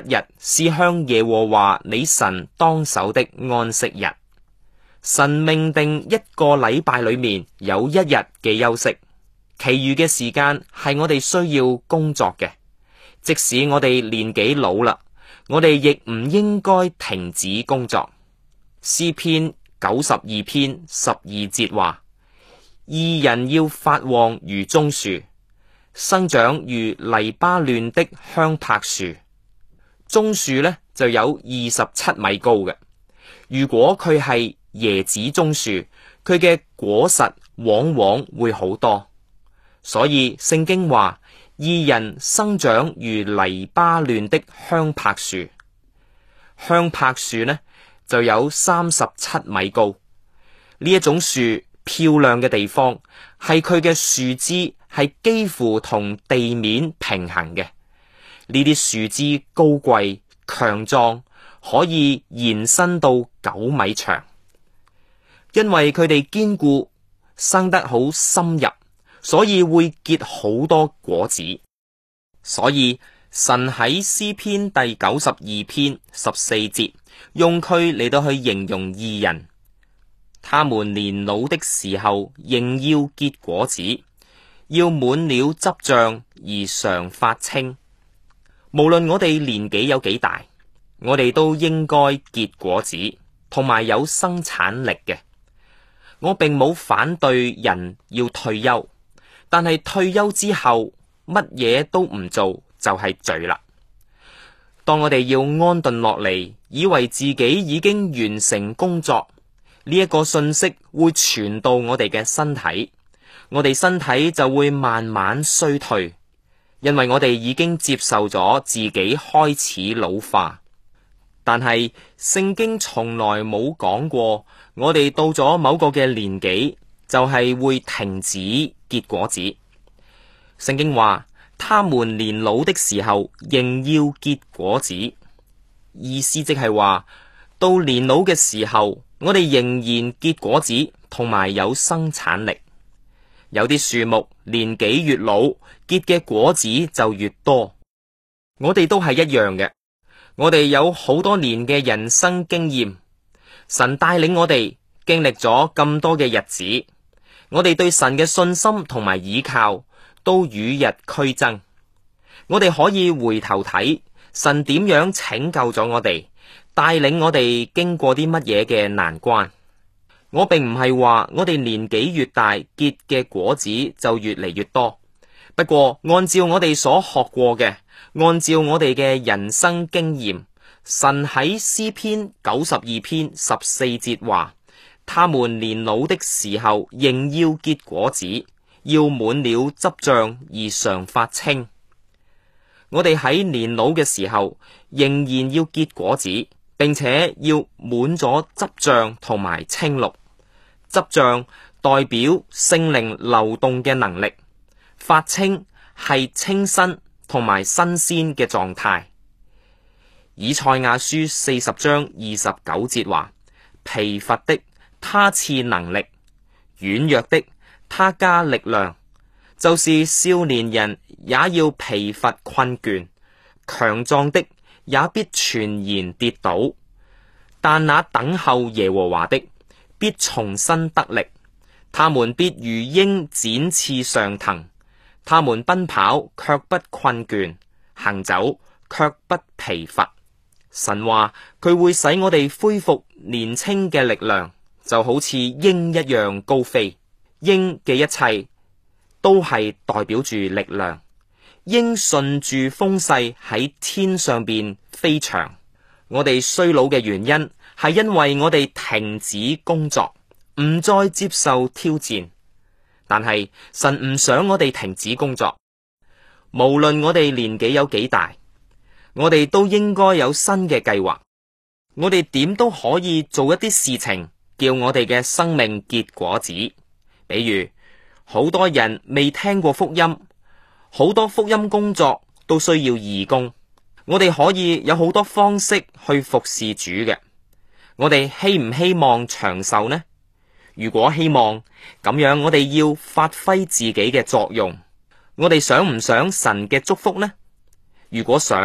日是向耶和華你神當守的安息日。神命定一個禮拜裏面有一日嘅休息，其餘嘅時間係我哋需要工作嘅。即使我哋年紀老啦，我哋亦唔應該停止工作。詩篇92篇12節話：義人要發旺如棕樹，生長如黎巴嫩的香柏樹。棕樹呢就有27米高嘅。如果佢係椰子棕樹，佢嘅果實往往會好多。所以聖經話，義人生長如黎巴嫩的香柏樹。香柏樹呢就有37米高。呢一種樹漂亮嘅地方係佢嘅樹枝係幾乎同地面平行嘅。呢啲樹枝高貴強壯，可以延伸到9米長。因為佢哋堅固，生得好深入，所以會結好多果子。所以神喺詩篇第92篇14節用佢嚟到去形容義人，他們年老的時候仍要結果子，要滿了汁漿而常發青。無論我哋年紀有幾大，我哋都應該結果子，同埋有生產力嘅。我並冇反對人要退休，但係退休之後乜嘢都唔做就係罪啦。當我哋要安頓落嚟，以為自己已經完成工作，呢一個信息會傳到我哋嘅身體，我哋身體就會慢慢衰退，因為我哋已經接受咗自己開始老化。但係聖經從來冇講過，我哋到咗某個嘅年紀就係會停止結果子。聖經話，他們年老的時候仍要結果子，意思即係話到年老嘅時候，我哋仍然結果子，同埋有生產力。有啲樹木年紀越老，結嘅果子就越多。我哋都係一樣嘅。我哋有好多年嘅人生經驗，神帶領我哋經歷咗咁多嘅日子，我哋對神嘅信心同埋倚靠都與日俱增。我哋可以回頭睇神點樣拯救咗我哋，帶領我哋經過啲乜嘢嘅難關。我並唔係話我哋年紀越大，結嘅果子就越嚟越多。不過按照我哋所學過嘅，按照我哋嘅人生經驗，神喺詩篇92篇14節話，他們年老的時候仍要結果子，要滿了汁漿而常發青。我哋喺年老嘅時候仍然要結果子，並且要滿咗汁漿同埋青綠。汁漿代表聖靈流動嘅能力，發青係清新同埋新鮮嘅狀態。以賽亞書40章29節話，疲乏的他賜能力，軟弱的他加力量，就是少年人也要疲乏困倦，強壯的也必全然跌倒。但那等候耶和華的必重新得力，他們必如鷹展翅上騰，他們奔跑卻不困倦，行走卻不疲乏。神話佢會使我哋恢復年輕嘅力量，就好似鷹一樣高飛。鷹嘅一切都係代表住力量。鷹順住風勢喺天上邊飛翔。我哋衰老嘅原因係因為我哋停止工作，唔再接受挑戰。但係神唔想我哋停止工作，無論我哋年紀有幾大，我哋都應該有新嘅計劃。我哋點都可以做一啲事情，叫我哋嘅生命結果子。比如，好多人未聽過福音，好多福音工作都需要義工。我哋可以有好多方式去服侍主嘅。我哋希唔希望長壽呢？如果希望，咁樣我哋要發揮自己嘅作用。我哋想唔想神嘅祝福呢？如果想，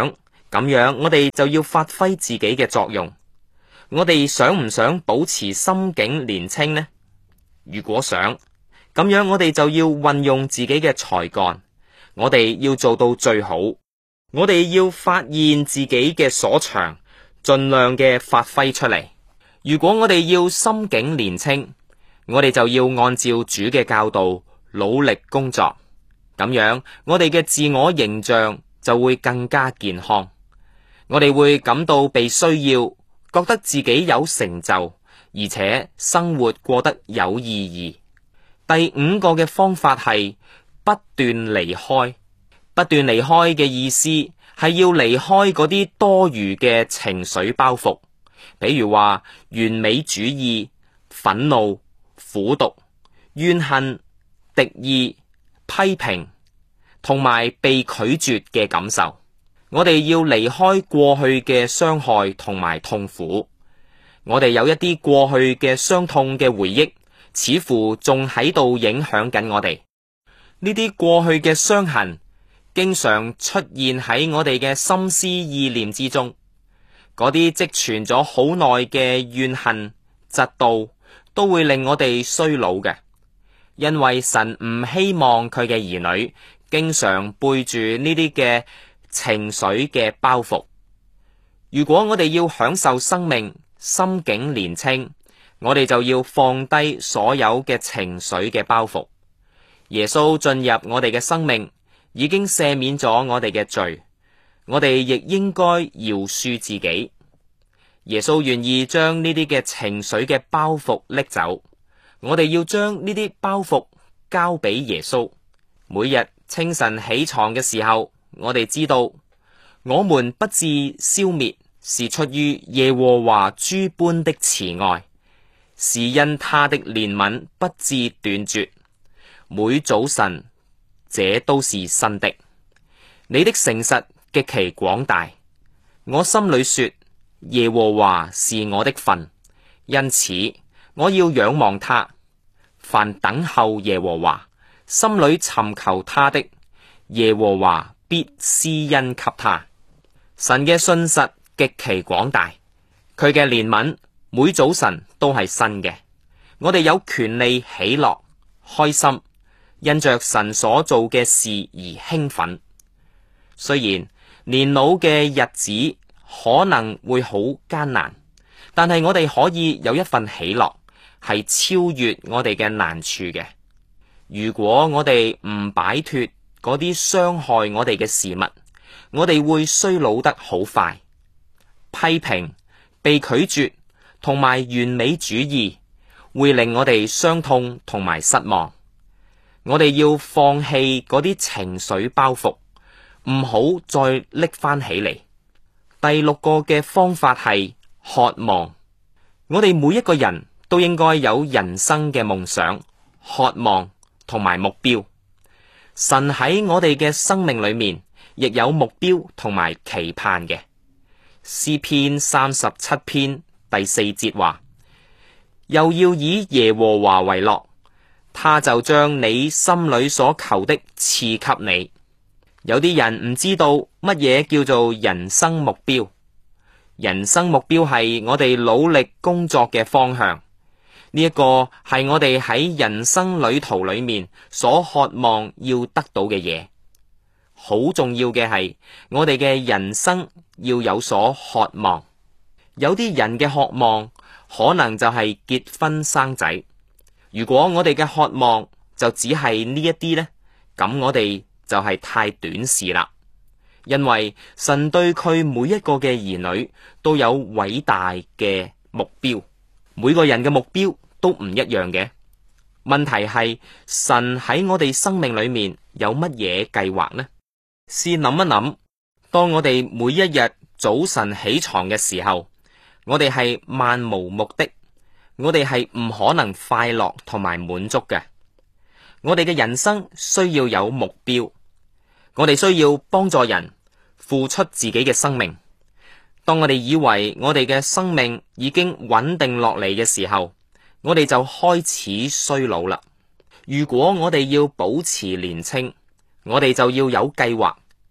咁樣我哋就要發揮自己嘅作用。我哋想唔想保持心境年輕呢？如果想，咁樣我哋就要運用自己嘅才幹，我哋要做到最好，我哋要發現自己嘅所長，盡量嘅發揮出嚟。如果我哋要心境年輕，我哋就要按照主嘅教導努力工作，咁樣我哋嘅自我形象就會更加健康，我哋會感到被需要，覺得自己有成就，而且生活過得有意義。第五個嘅方法係不斷離開。不斷離開嘅意思係要離開嗰啲多餘嘅情緒包袱，比如話完美主義、憤怒、苦毒、怨恨、敵意、批評同埋被拒絕嘅感受。我哋要離開過去嘅傷害同埋痛苦。我哋有一啲過去嘅傷痛嘅回憶，似乎仲喺度影響緊我哋。呢啲過去嘅傷痕經常出現喺我哋嘅心思意念之中，嗰啲積存咗好耐嘅怨恨、嫉妒，都會令我哋衰老嘅。因為神唔希望佢嘅兒女經常背住呢啲嘅情緒嘅包袱。如果我哋要享受生命，心境年輕，我哋就要放低所有嘅情緒嘅包袱。耶穌進入我哋嘅生命，已經赦免咗我哋嘅罪，我哋亦應該饒恕自己。耶穌願意將呢啲嘅情緒嘅包袱拎走，我哋要將呢啲包袱交俾耶穌。每日清晨起床嘅時候，我哋知道我們不致消滅，是出於耶和華諸般的慈愛，是因他的憐憫不致斷絕，每早晨這都是新的。你的誠實極其廣大，我心裏說耶和華是我的份，因此我要仰望他。凡等候耶和華，心裏尋求他的，耶和華必施恩給他。神嘅信實極其廣大，佢嘅憐憫每早晨都係新嘅。我哋有權利喜樂開心，因着神所做嘅事而興奮。雖然年老嘅日子可能會好艱難，但係我哋可以有一份喜樂，係超越我哋嘅難處嘅。如果我哋唔擺脫嗰啲傷害我哋嘅事物，我哋會衰老得好快。批評、被拒絕同埋完美主義會令我哋傷痛同埋失望。我哋要放棄嗰啲情緒包袱，唔好再拎翻起嚟。第六個嘅方法係渴望。我哋每一個人都應該有人生嘅夢想、渴望同埋目標。神喺我哋嘅生命裏面亦有目標同埋期盼嘅。詩篇37篇第4節話：又要以耶和華為樂，他就將你心裏所求的賜給你。有啲人唔知道乜嘢叫做人生目標。人生目標係我哋努力工作嘅方向，呢一個係我哋喺人生旅途裏面所渴望要得到嘅嘢。好重要嘅係我哋嘅人生要有所渴望。有啲人嘅渴望可能就係結婚生仔。如果我哋嘅渴望就只係呢一啲呢，咁我哋就係太短視啦。因為神對佢每一個嘅兒女都有偉大嘅目標，每個人嘅目標都唔一樣嘅。問題係神喺我哋生命裏面有乜嘢計劃呢？試諗一諗，當我哋每一日早晨起床嘅時候，我哋係漫無目的，我哋係唔可能快樂同埋滿足嘅。我哋嘅人生需要有目標，我哋需要幫助人，付出自己嘅生命。當我哋以為我哋嘅生命已經穩定落嚟嘅時候，我哋就開始衰老啦。如果我哋要保持年輕，我哋就要有計劃，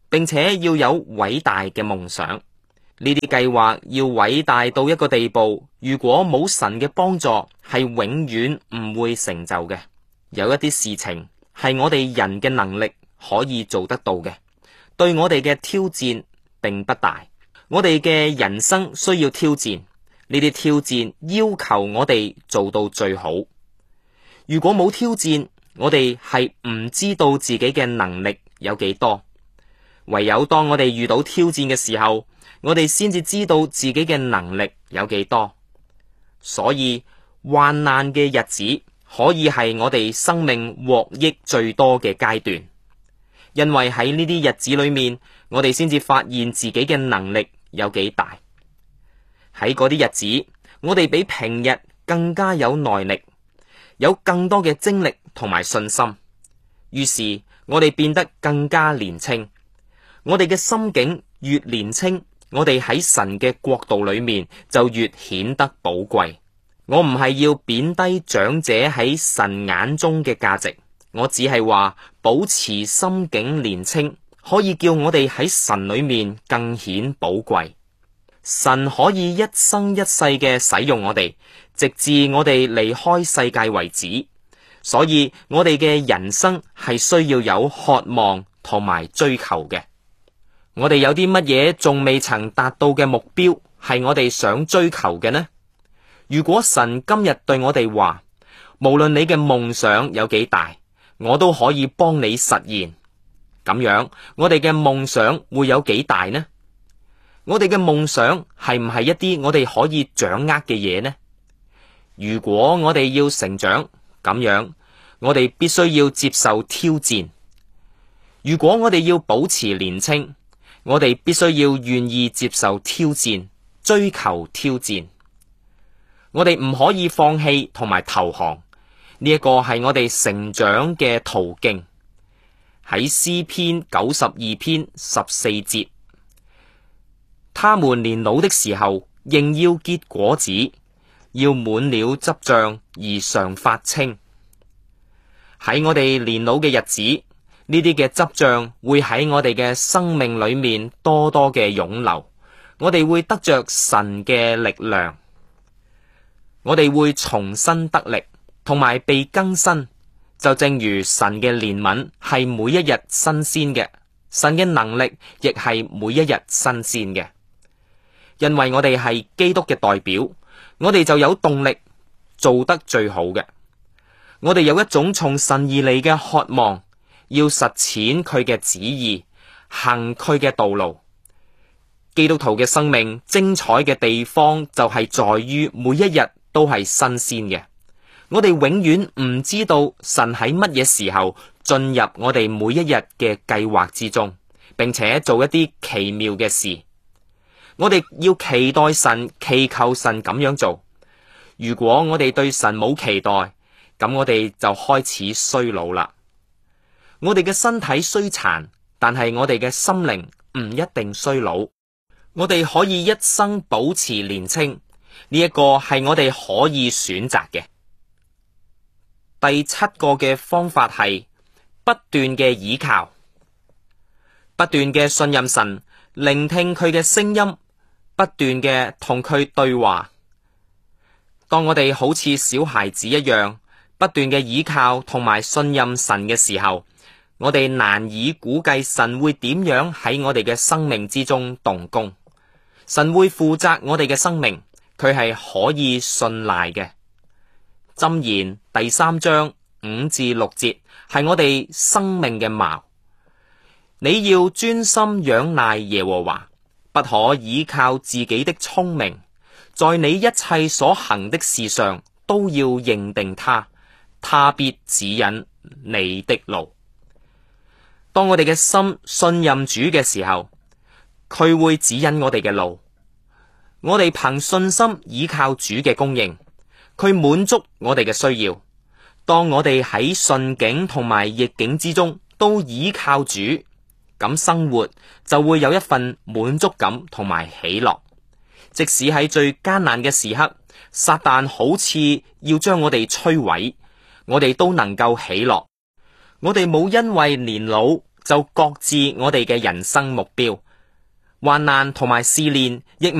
並且要有偉大嘅夢想。呢啲計劃要偉大到一個地步，如果冇神嘅幫助，係永遠唔會成就嘅。有一啲事情係我哋人嘅能力可以做得到嘅，對我哋嘅挑戰並不大。我哋嘅人生需要挑戰，呢啲挑戰要求我哋做到最好。如果冇挑戰，我哋係唔知道自己嘅能力有幾多。唯有當我哋遇到挑戰嘅時候，我哋先至知道自己嘅能力有幾多。所以患難嘅日子可以係我哋生命獲益最多嘅階段，因為喺呢啲日子裏面，我哋先至發現自己嘅能力有幾大。喺嗰啲日子，我哋比平日更加有耐力，有更多嘅精力同埋信心。於是我哋變得更加年輕。我哋嘅心境越年輕，我哋喺神嘅國度裏面就越顯得寶貴。我唔係要貶低長者喺神眼中嘅價值，我只係話保持心境年輕，可以叫我哋喺神裏面更顯寶貴。神可以一生一世嘅使用我哋，直至我哋離開世界為止。所以我哋嘅人生係需要有渴望同埋追求嘅。我哋有啲乜嘢仲未曾達到嘅目標，係我哋想追求嘅呢？如果神今日對我哋話，無論你嘅夢想有幾大，我都可以幫你實現，咁樣我哋嘅夢想會有幾大呢？我哋嘅夢想係唔係一啲我哋可以掌握嘅嘢呢？如果我哋要成長，咁樣我哋必須要接受挑戰。如果我哋要保持年輕，我哋必須要願意接受挑戰，追求挑戰。我哋唔可以放棄同埋投降，呢一個係我哋成長嘅途徑。喺詩篇92篇14節，他們年老的時候仍要結果子，要滿了汁漿而常發青。喺我哋年老嘅日子，呢啲嘅汁漿會喺我哋嘅生命裏面多多嘅湧流，我哋會得着神嘅力量，我哋會重新得力，同埋被更新。就正如神嘅憐憫係每一日新鮮嘅，神嘅能力亦係每一日新鮮嘅。因為我哋係基督嘅代表，我哋就有動力做得最好嘅。我哋有一種從神而嚟嘅渴望，要實踐佢嘅旨意，行佢嘅道路。基督徒嘅生命精彩嘅地方就係在於每一日都係新鮮嘅。我哋永遠唔知道神喺乜嘢時候進入我哋每一日嘅計劃之中，並且做一啲奇妙嘅事。我哋要期待神，祈求神咁樣做。如果我哋對神冇期待，咁我哋就開始衰老啦。我哋嘅身體衰殘，但係我哋嘅心靈唔一定衰老。我哋可以一生保持年輕，呢一個係我哋可以選擇嘅。第7個嘅方法係不斷嘅倚靠，不斷嘅信任神，聆聽佢嘅聲音，不斷嘅同佢對話。當我哋好似小孩子一樣，不斷嘅倚靠同埋信任神嘅時候，我哋難以估計神會點樣喺我哋嘅生命之中動工。神會負責我哋嘅生命，佢係可以信賴嘅。箴言第3章5至6節係我哋生命嘅錨。你要專心仰賴耶和華，不可倚靠自己的聰明，在你一切所行的事上都要認定他，他必指引你的路。當我哋嘅心信任主嘅時候，佢會指引我哋嘅路。我哋憑信心倚靠主嘅供應，佢滿足我哋嘅需要。當我哋喺順境同埋逆境之中都倚靠主，咁生活就會有一份滿足感同埋喜樂。即使喺最艱難嘅時刻，撒旦好似要將我哋摧毀，我哋都能夠喜樂。我哋冇因為年老就各自我哋嘅人生目標。患難同埋試煉亦